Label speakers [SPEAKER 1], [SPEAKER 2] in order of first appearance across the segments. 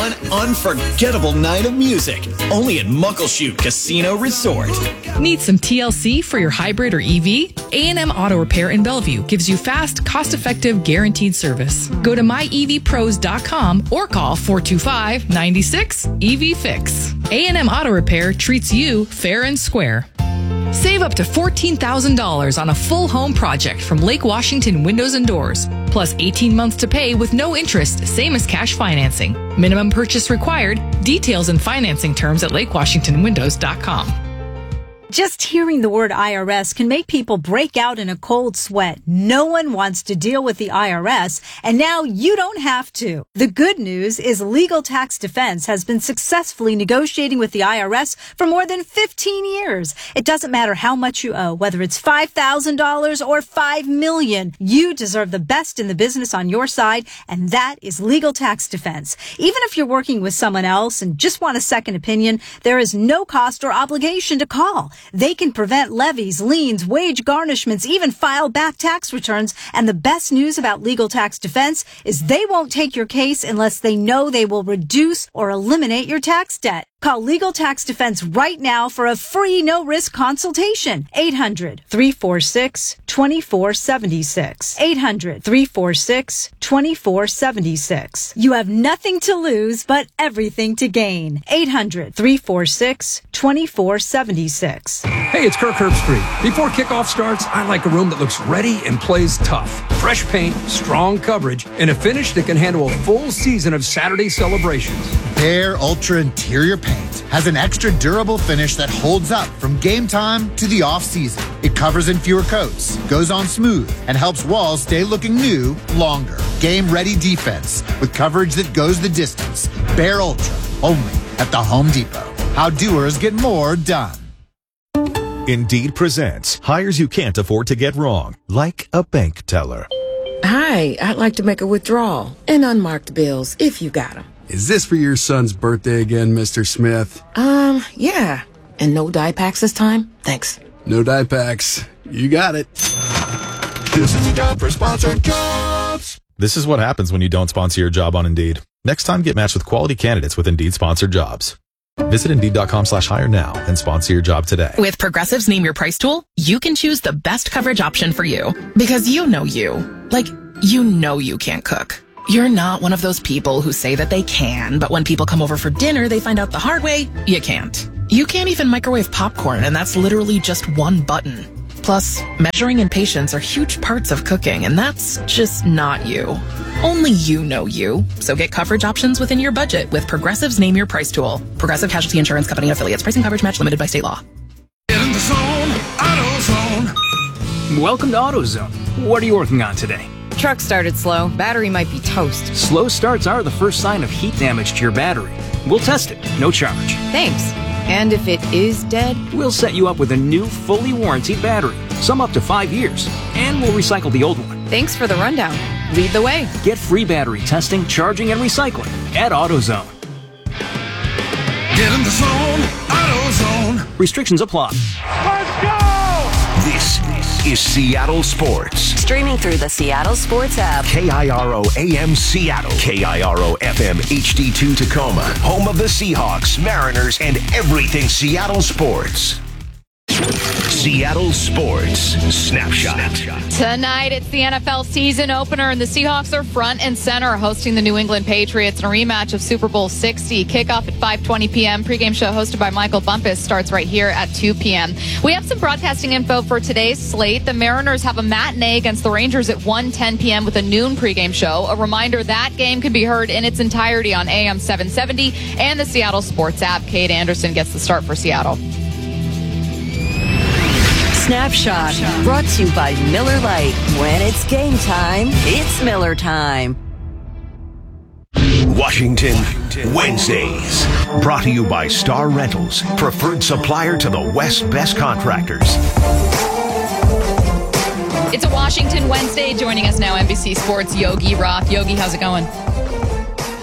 [SPEAKER 1] one unforgettable night of music. Only at Muckleshoot Casino Resort.
[SPEAKER 2] Need some TLC for your hybrid or EV? A&M Auto Repair in Bellevue gives you fast, cost-effective, guaranteed service. Go to myevpros.com or call 425-96-EV-FIX. A&M Auto Repair treats you fair and square. Save up to $14,000 on a full home project from Lake Washington Windows and Doors. Plus 18 months to pay with no interest, same as cash financing. Minimum purchase required. Details and financing terms at lakewashingtonwindows.com.
[SPEAKER 3] Just hearing the word IRS can make people break out in a cold sweat. No one wants to deal with the IRS, and now you don't have to. The good news is Legal Tax Defense has been successfully negotiating with the IRS for more than 15 years. It doesn't matter how much you owe, whether it's $5,000 or $5 million. You deserve the best in the business on your side, and that is Legal Tax Defense. Even if you're working with someone else and just want a second opinion, there is no cost or obligation to call. They can prevent levies, liens, wage garnishments, even file back tax returns. And the best news about Legal Tax Defense is they won't take your case unless they know they will reduce or eliminate your tax debt. Call Legal Tax Defense right now for a free no-risk consultation. 800-346-2476. 800-346-2476. You have nothing to lose but everything to gain. 800-346-2476.
[SPEAKER 4] Hey, it's Kirk Herbstreit. Before kickoff starts, I like a room that looks ready and plays tough. Fresh paint, strong coverage, and a finish that can handle a full season of Saturday celebrations.
[SPEAKER 5] Behr Ultra Interior Paint has an extra durable finish that holds up from game time to the off-season. It covers in fewer coats, goes on smooth, and helps walls stay looking new longer. Game-ready defense with coverage that goes the distance. Behr Ultra, only at the Home Depot. How doers get more done.
[SPEAKER 6] Indeed presents hires you can't afford to get wrong, like a bank teller.
[SPEAKER 7] Hi, I'd like to make a withdrawal and unmarked bills if you got them.
[SPEAKER 8] Is this for your son's birthday again, Mr. Smith?
[SPEAKER 7] Yeah. And no dye packs this time? Thanks.
[SPEAKER 8] No dye packs. You got it. This is a job for sponsored jobs.
[SPEAKER 6] This is what happens when you don't sponsor your job on Indeed. Next time, get matched with quality candidates with Indeed sponsored jobs. Visit Indeed.com/hire now and sponsor your job today.
[SPEAKER 2] With Progressive's Name Your Price tool, you can choose the best coverage option for you. Because you know you. Like, you know you can't cook. You're not one of those people who say that they can, but when people come over for dinner, they find out the hard way, you can't. You can't even microwave popcorn, and that's literally just one button. Plus, measuring and patience are huge parts of cooking, and that's just not you. Only you know you. So get coverage options within your budget with Progressive's Name Your Price tool. Progressive Casualty Insurance Company and affiliates. Pricing coverage match limited by state law.
[SPEAKER 9] Get in the zone, AutoZone.
[SPEAKER 10] Welcome to AutoZone. What are you working on today?
[SPEAKER 11] Truck started slow. Battery might be toast.
[SPEAKER 10] Slow starts are the first sign of heat damage to your battery. We'll test it, no charge.
[SPEAKER 11] Thanks. And if it is dead?
[SPEAKER 10] We'll set you up with a new, fully warranted battery, some up to 5 years, and we'll recycle the old one.
[SPEAKER 11] Thanks for the rundown. Lead the way.
[SPEAKER 10] Get free battery testing, charging, and recycling at AutoZone.
[SPEAKER 9] Get in the zone, AutoZone.
[SPEAKER 10] Restrictions apply.
[SPEAKER 9] Let's go!
[SPEAKER 12] This is Seattle Sports.
[SPEAKER 13] Streaming through the Seattle Sports app.
[SPEAKER 12] KIRO AM Seattle. KIRO FM HD2 Tacoma. Home of the Seahawks, Mariners, and everything Seattle sports. Seattle Sports Snapshot.
[SPEAKER 14] Tonight, it's the NFL season opener, and the Seahawks are front and center hosting the New England Patriots in a rematch of Super Bowl 60. Kickoff at 5:20 p.m. Pregame show hosted by Michael Bumpus starts right here at 2 p.m. We have some broadcasting info for today's slate. The Mariners have a matinee against the Rangers at 1:10 p.m. with a noon pregame show. A reminder, that game can be heard in its entirety on AM 770 and the Seattle Sports app. Kate Anderson gets the start for Seattle.
[SPEAKER 13] Snapshot, brought to you by Miller Lite. When it's game time, it's Miller time.
[SPEAKER 12] Washington Wednesdays. Brought to you by Star Rentals, preferred supplier to the West's best contractors.
[SPEAKER 14] It's a Washington Wednesday. Joining us now, NBC Sports' Yogi Roth. Yogi, how's it going?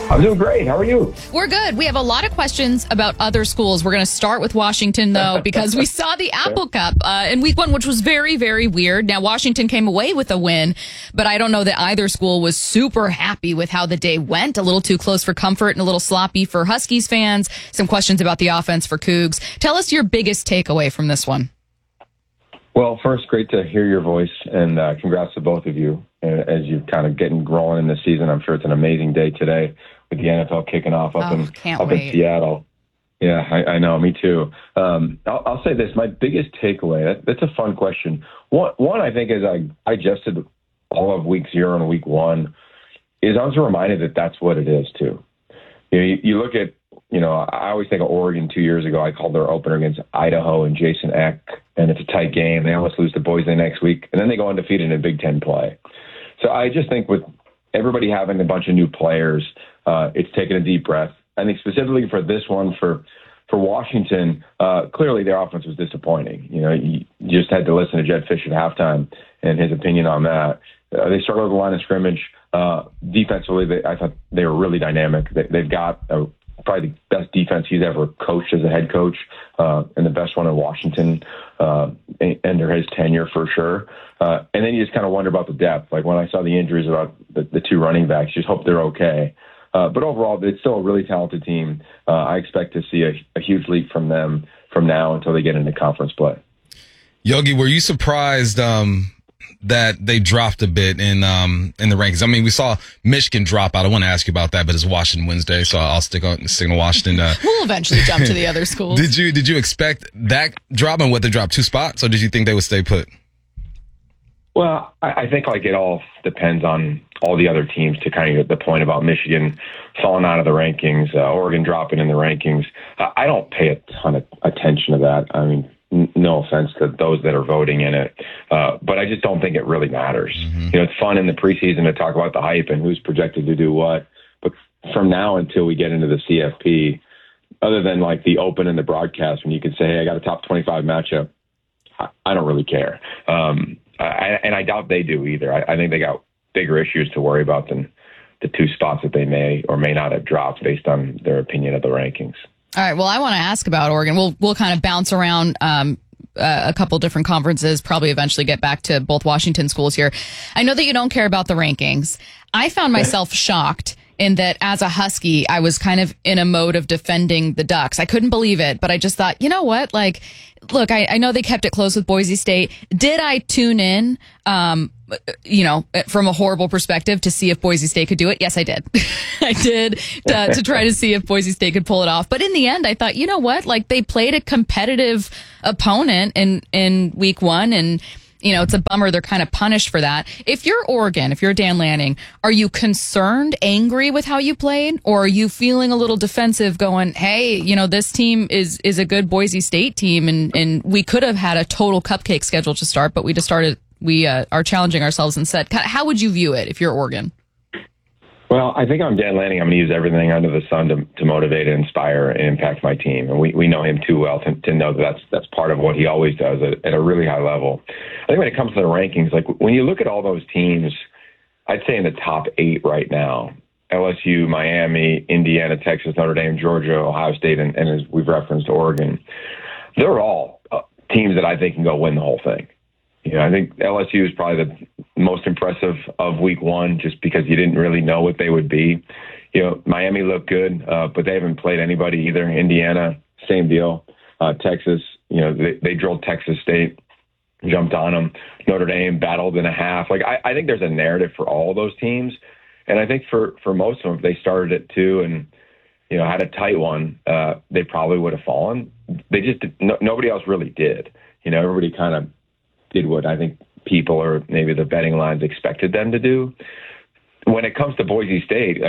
[SPEAKER 15] I'm doing great. How are you?
[SPEAKER 14] We're good. We have a lot of questions about other schools. We're going to start with Washington, though, because we saw the Apple Cup in week 1, which was very, very weird. Now, Washington came away with a win, but I don't know that either school was super happy with how the day went. A little too close for comfort and a little sloppy for Huskies fans. Some questions about the offense for Cougs. Tell us your biggest takeaway from this one.
[SPEAKER 15] Well, first, great to hear your voice, and congrats to both of you as you're kind of getting rolling in the season. I'm sure it's an amazing day today with the NFL kicking off up in Seattle. Yeah, I know. Me too. I'll say this. My biggest takeaway, that's a fun question. One, I think, as I digested all of week 0 and week 1, is I was reminded that that's what it is, too. You look at, I always think of Oregon 2 years ago. I called their opener against Idaho and Jason Eck, and it's a tight game. They almost lose to Boise next week, and then they go undefeated in a Big Ten play. So I just think with everybody having a bunch of new players, it's taken a deep breath. I think specifically for this one, for Washington, clearly their offense was disappointing. You just had to listen to Jed Fish at halftime and his opinion on that. They struggled with the line of scrimmage. Defensively, I thought they were really dynamic. They've got probably the best defense he's ever coached as a head coach, and the best one in Washington under his tenure for sure. And then you just kind of wonder about the depth. Like when I saw the injuries about the two running backs, just hope they're okay. But overall, it's still a really talented team. I expect to see a huge leap from them from now until they get into conference play.
[SPEAKER 16] Yogi, were you surprised that they dropped a bit in the rankings? I mean, we saw Michigan drop out. I want to ask you about that, but it's Washington Wednesday, so I'll stick to Washington.
[SPEAKER 14] We'll eventually jump to the other schools.
[SPEAKER 16] Did you expect that drop, and what they dropped 2 spots, or did you think they would stay put?
[SPEAKER 15] Well, I think it all depends on all the other teams to kind of get the point about Michigan falling out of the rankings, Oregon dropping in the rankings. I don't pay a ton of attention to that. I mean, no offense to those that are voting in it, but I just don't think it really matters. Mm-hmm. It's fun in the preseason to talk about the hype and who's projected to do what, but from now until we get into the CFP, other than the open and the broadcast, when you can say, hey, I got a top 25 matchup, I don't really care. And I doubt they do either. I think they got bigger issues to worry about than the 2 spots that they may or may not have dropped based on their opinion of the rankings.
[SPEAKER 14] All right. Well, I want to ask about Oregon. We'll kind of bounce around a couple different conferences, probably eventually get back to both Washington schools here. I know that you don't care about the rankings. I found myself shocked in that as a Husky, I was kind of in a mode of defending the Ducks. I couldn't believe it, but I just thought, you know what? Look, I know they kept it close with Boise State. Did I tune in, from a horrible perspective to see if Boise State could do it? Yes, I did. I did to try to see if Boise State could pull it off. But in the end, I thought, you know what? They played a competitive opponent in week 1, and it's a bummer they're kind of punished for that. If you're Oregon, if you're Dan Lanning, are you concerned, angry with how you played? Or are you feeling a little defensive going, hey, this team is a good Boise State team, and we could have had a total cupcake schedule to start, but we are challenging ourselves instead. How would you view it if you're Oregon?
[SPEAKER 15] Well, I think I'm Dan Lanning. I'm going to use everything under the sun to motivate and inspire and impact my team. And we know him too well to know that's part of what he always does at a really high level. I think when it comes to the rankings, when you look at all those teams, I'd say in the top 8 right now, LSU, Miami, Indiana, Texas, Notre Dame, Georgia, Ohio State, and as we've referenced, Oregon, they're all teams that I think can go win the whole thing. I think LSU is probably the most impressive of week 1 just because you didn't really know what they would be. Miami looked good, but they haven't played anybody either. Indiana, same deal. Texas, they drilled Texas State, jumped on them. Notre Dame battled in a half. I think there's a narrative for all of those teams. And I think for most of them, if they started at 2 and, had a tight one, they probably would have fallen. They just, nobody else really did. Everybody kind of did what I think people or maybe the betting lines expected them to do. When it comes to Boise State,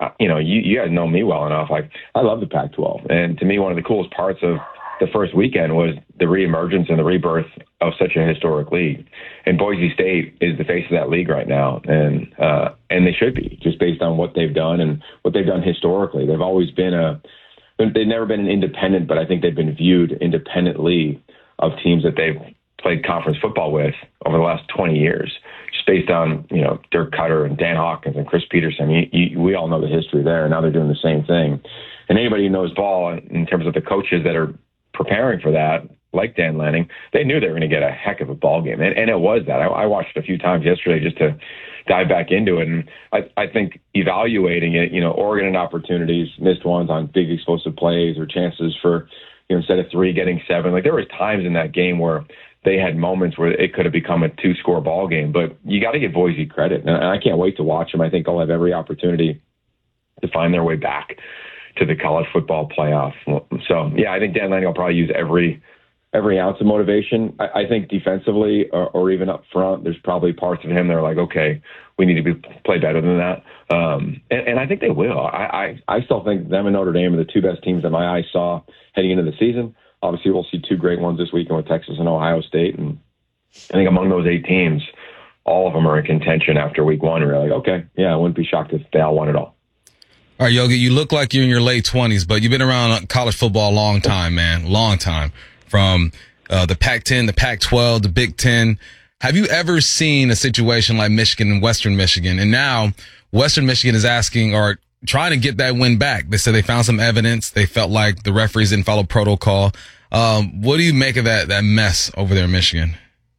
[SPEAKER 15] you guys know me well enough. I love the Pac-12. And to me, one of the coolest parts of the first weekend was the reemergence and the rebirth of such a historic league. And Boise State is the face of that league right now. And they should be, just based on what they've done and what they've done historically. They've always been they've never been an independent, but I think they've been viewed independently of teams that they've played conference football with over the last 20 years. just based on, Dirk Cutter and Dan Hawkins and Chris Peterson. We all know the history there, and now they're doing the same thing. And anybody who knows ball in terms of the coaches that are preparing for that, like Dan Lanning, they knew they were going to get a heck of a ball game. And it was that. I watched it a few times yesterday just to dive back into it. And I think evaluating it, Oregon had opportunities, missed ones on big explosive plays or chances for, instead of 3, getting 7. Like there was times in that game where they had moments where it could have become a 2-score ball game. But you got to give Boise credit. And I can't wait to watch them. I think they'll have every opportunity to find their way back to the college football playoff. So, yeah, I think Dan Lanning will probably use every ounce of motivation. I think defensively or even up front, there's probably parts of him that are like, okay, we need to play better than that. And I think they will. I still think them and Notre Dame are the 2 best teams that my eyes saw heading into the season. Obviously, we'll see 2 great ones this weekend with Texas and Ohio State. And I think among those 8 teams, all of them are in contention after week 1. We're like, okay, yeah, I wouldn't be shocked if they all won it all.
[SPEAKER 16] All right, Yogi, you look like you're in your late 20s, but you've been around college football a long time, man. Long time. From the Pac-10, the Pac-12, the Big Ten. Have you ever seen a situation like Michigan and Western Michigan? And now Western Michigan is asking or trying to get that win back. They said they found some evidence. They felt like the referees didn't follow protocol. What do you make of that mess over there in Michigan?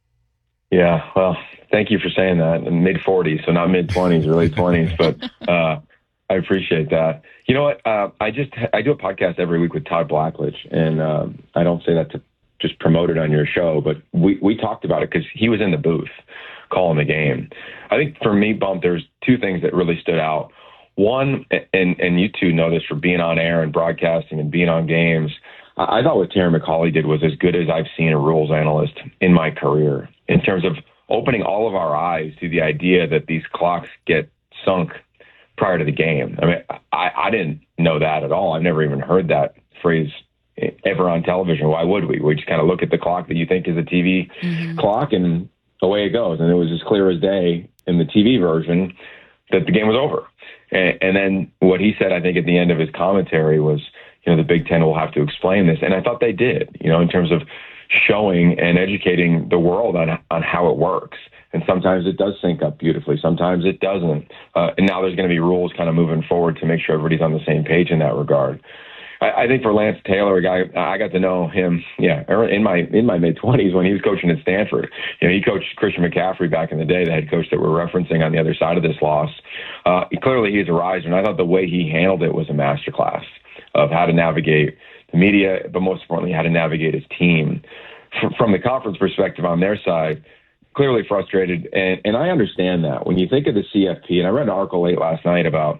[SPEAKER 16] Yeah, well, thank you for saying that. In mid-40s, so not mid-20s or late 20s, but I appreciate that. You know what? I do a podcast every week with Todd Blackledge, and I don't say that to just promote it on your show, but we talked about it because he was in the booth calling the game. I think for me, Bump, there's 2 things that really stood out. One, and you two know this for being on air and broadcasting and being on games, I thought what Terry McAuley did was as good as I've seen a rules analyst in my career in terms of opening all of our eyes to the idea that these clocks get sunk prior to the game. I mean, I didn't know that at all. I've never even heard that phrase ever on television. Why would we? We just kind of look at the clock that you think is a TV clock and away it goes. And it was as clear as day in the TV version that the game was over. And then what he said, I think, at the end of his commentary was, the Big Ten will have to explain this. And I thought they did, in terms of showing and educating the world on how it works. And sometimes it does sync up beautifully. Sometimes it doesn't. And now there's going to be rules kind of moving forward to make sure everybody's on the same page in that regard. I think for Lance Taylor, a guy, I got to know him, in my mid-20s when he was coaching at Stanford. He coached Christian McCaffrey back in the day, the head coach that we're referencing on the other side of this loss. Clearly, he's a riser, and I thought the way he handled it was a masterclass of how to navigate the media, but most importantly, how to navigate his team. From the conference perspective on their side, clearly frustrated, and I understand that. When you think of the CFP, and I read an article late last night about,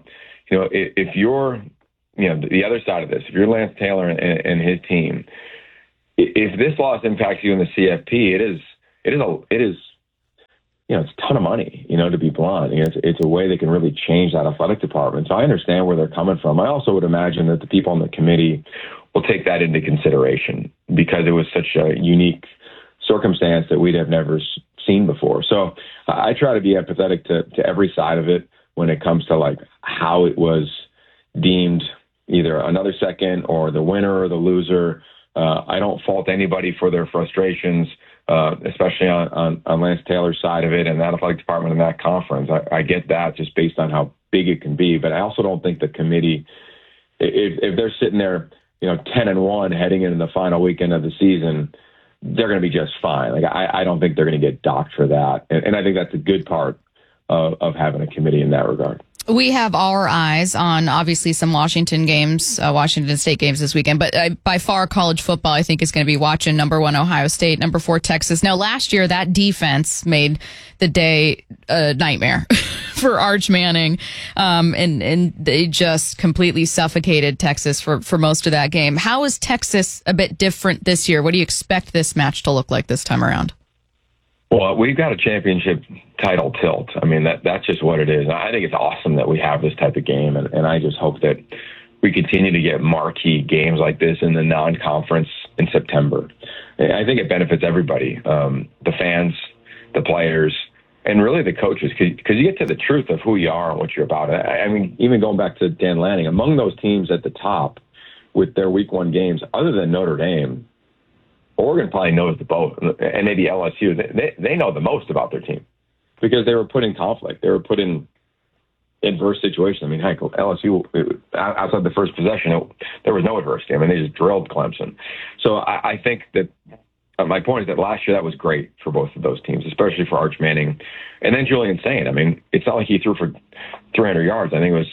[SPEAKER 16] if you're the other side of this, if you're Lance Taylor and his team, if this loss impacts you in the CFP, it is it's a ton of money, to be blunt. It's a way they can really change that athletic department. So I understand where they're coming from. I also would imagine that the people on the committee will take that into consideration because it was such a unique circumstance that we'd have never seen before. So I try to be empathetic to every side of it when it comes to like how it was deemed either another second or the winner or the loser. I don't fault anybody for their frustrations, especially on Lance Taylor's side of it and that athletic department in that conference. I get that just based on how big it can be, but I also don't think the committee, if they're sitting there, 10-1 heading into the final weekend of the season, they're going to be just fine. Like I don't think they're going to get docked for that, and I think that's a good part of having a committee in that regard.
[SPEAKER 11] We have our eyes on, obviously, some Washington State games this weekend. But by far, college football, I think, is going to be watching number 1 Ohio State, number 4 Texas. Now, last year, that defense made the day a nightmare for Arch Manning. And they just completely suffocated Texas for most of that game. How is Texas a bit different this year? What do you expect this match to look like this time around?
[SPEAKER 15] Well, we've got a championship title tilt. I mean, that's just what it is. I think it's awesome that we have this type of game, and I just hope that we continue to get marquee games like this in the non-conference in September. I think it benefits everybody, the fans, the players, and really the coaches, because you get to the truth of who you are and what you're about. I mean, even going back to Dan Lanning, among those teams at the top with their week 1 games, other than Notre Dame, Oregon probably knows the most, and maybe LSU. They know the most about their team. because they were put in conflict. They were put in adverse situations. I mean, heck, LSU, outside the first possession, there was no adversity. I mean, they just drilled Clemson. So I think that my point is that last year that was great for both of those teams, especially for Arch Manning. And then Julian Saint. I mean, it's not like he threw for 300 yards. I think it was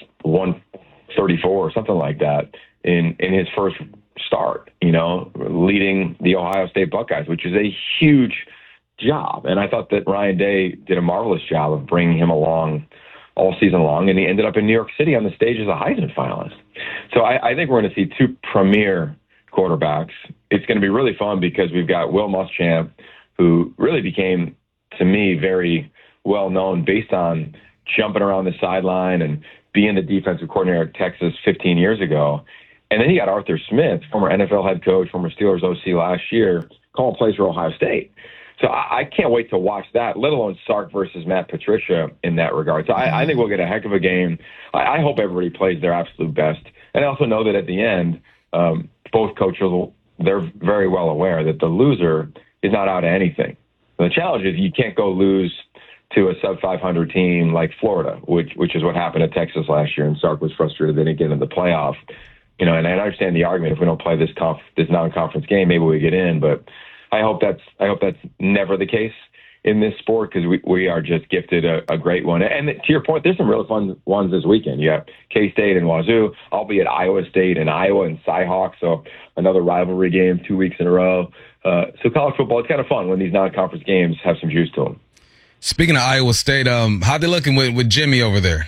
[SPEAKER 15] 134 or something like that in his first start, leading the Ohio State Buckeyes, which is a huge job. And I thought that Ryan Day did a marvelous job of bringing him along all season long, and he ended up in New York City on the stage as a Heisman finalist. So I think we're going to see two premier quarterbacks. It's going to be really fun because we've got Will Muschamp, who really became, to me, very well known based on jumping around the sideline and being the defensive coordinator at Texas 15 years ago. And then you got Arthur Smith, former NFL head coach, former Steelers OC last year, calling plays for Ohio State. So I can't wait to watch that, let alone Sark versus Matt Patricia in that regard. So I think we'll get a heck of a game. I hope everybody plays their absolute best. And I also know that at the end, both coaches, they're very well aware that the loser is not out of anything. The challenge is you can't go lose to a sub-500 team like Florida, which is what happened at Texas last year, and Sark was frustrated they didn't get into the playoff. And I understand the argument, if we don't play this non-conference game, maybe we get in, but I hope that's never the case in this sport because we are just gifted a great one. And to your point, there's some really fun ones this weekend. You have K-State and Wazoo. I'll be at Iowa State and Iowa and Cyhawk, so another rivalry game 2 weeks in a row. So college football, it's kind of fun when these non-conference games have some juice to them.
[SPEAKER 16] Speaking of Iowa State, how they looking with Jimmy over there?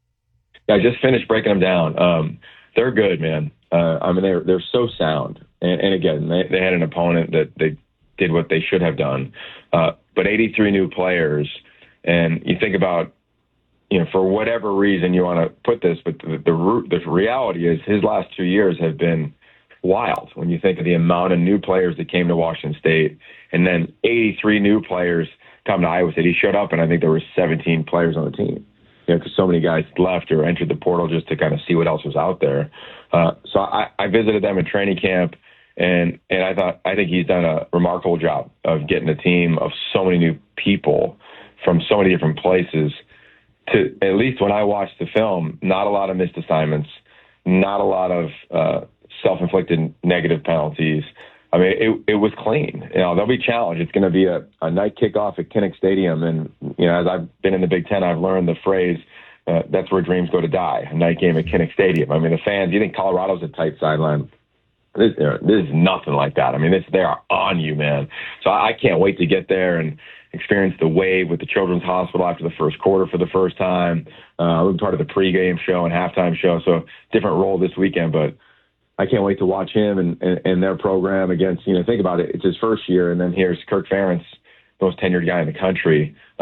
[SPEAKER 15] I just finished breaking them down. They're good, man. I mean, they're so sound. And again, they had an opponent that they did what they should have done. But 83 new players, and you think about, for whatever reason you want to put this, but the reality is his last 2 years have been wild when you think of the amount of new players that came to Washington State, and then 83 new players come to Iowa State. He showed up, and I think there were 17 players on the team, because so many guys left or entered the portal just to kind of see what else was out there. So I visited them in training camp. And I think he's done a remarkable job of getting a team of so many new people from so many different places to, at least when I watched the film, not a lot of missed assignments, not a lot of self-inflicted negative penalties. I mean, it was clean. They'll be challenged. It's going to be a night kickoff at Kinnick Stadium. And, as I've been in the Big Ten, I've learned the phrase, that's where dreams go to die, a night game at Kinnick Stadium. I mean, the fans, you think Colorado's a tight sideline. This is nothing like that. I mean, they are on you, man. So I can't wait to get there and experience the wave with the Children's Hospital after the first quarter for the first time. I'm part of the pregame show and halftime show, so different role this weekend. But I can't wait to watch him and their program against, think about it. It's his first year, and then here's Kirk Ferentz, the most tenured guy in the country.